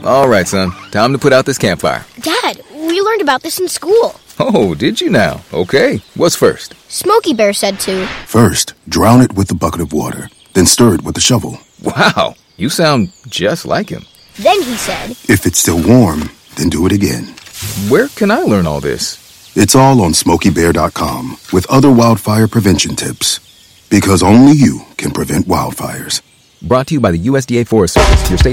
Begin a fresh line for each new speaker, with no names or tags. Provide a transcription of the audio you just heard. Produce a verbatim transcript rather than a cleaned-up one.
All right, son. Time to put out this campfire.
Dad, we learned about this in school.
Oh, did you now? Okay. What's first?
Smokey Bear said to.
First, drown it with a bucket of water, then stir it with a shovel.
Wow, you sound just like him.
Then he said,
If it's still warm, then do it again.
Where can I learn all this?
It's all on smokey bear dot com with other wildfire prevention tips. Because only you can prevent wildfires.
Brought to you by the U S D A Forest Service, your state